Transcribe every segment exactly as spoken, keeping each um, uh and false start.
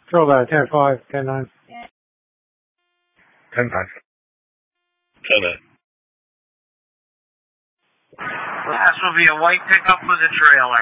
Control that, ten five, ten nine. ten five. ten nine. This will be a white pickup with a trailer.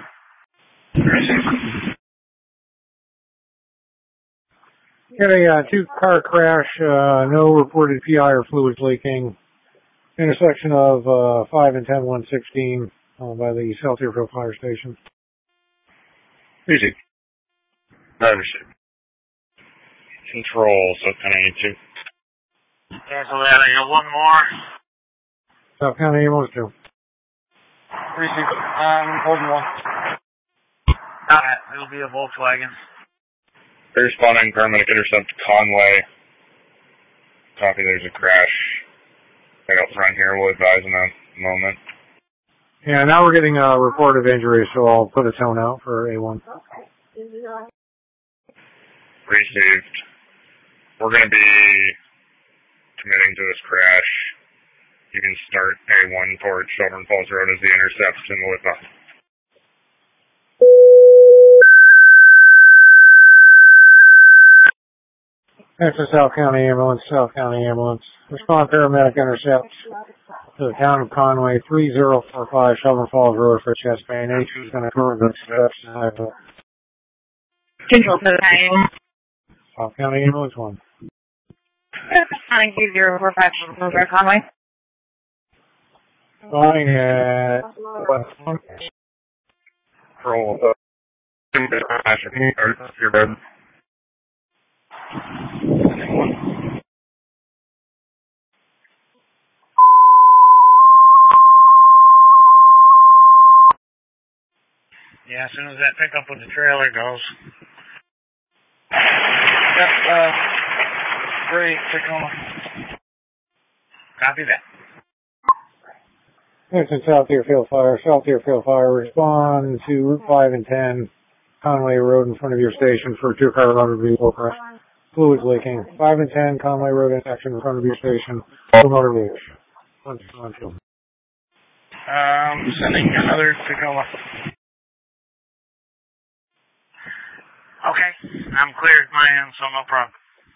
Got a uh, two-car crash, uh, no reported P I or fluids leaking. Intersection of uh, five and ten one sixteen uh, by the South Deerfield Fire Station. Easy. I understand. Control, South County eight two. Cancel that, I got one more. South County ambulance two. Receive, um, holding one. Alright, it'll be a Volkswagen. Responding paramedic intercept Conway. Copy, there's a crash. Right up front here, we'll advise in a moment. Yeah, now we're getting a report of injury, so I'll put a tone out for A one. Received. We're going to be committing to this crash. You can start A one towards Shelburne Falls Road as the intercepts in Litha. Next is South County ambulance, South County ambulance. Respond paramedic intercept to the town of Conway, three zero four five Shelburne Falls Road for chest pain. A two is going to cover the steps. Control to the time. South County ambulance one. Nine two zero four five Shelburne Conway. Flying at Roll up. You're good. Yeah, as soon as that pickup with the trailer goes. Yep, uh, great, Tacoma. Copy that. Next is South Deerfield Fire. South Deerfield Fire, respond to Route five and ten, Conway Road in front of your station for a two-car motor vehicle crash. Fluids leaking. five and ten, Conway Road intersection in front of your station. Two motor vehicles. One, two, one, two. Um, sending another Tacoma. Okay, I'm clear at my end, so no problem.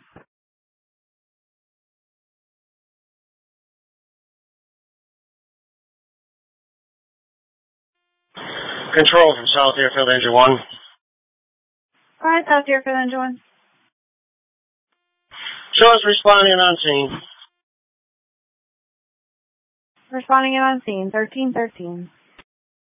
Control from South Deerfield Engine one. Alright, South Deerfield Engine one. Show us responding on scene. Responding in on scene, thirteen thirteen.